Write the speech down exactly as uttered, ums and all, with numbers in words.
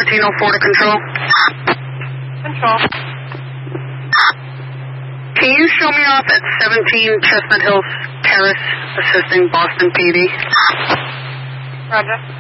seventeen oh four to control. Control. Can you show me off at seventeen Chestnut Hills Terrace, assisting Boston P D? Roger.